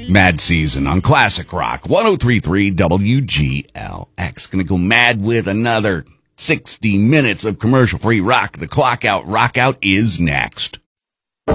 Mad Season on Classic Rock 103.3 WGLX. Gonna go mad with another 60 minutes of commercial-free rock. The clock out, rock out is next.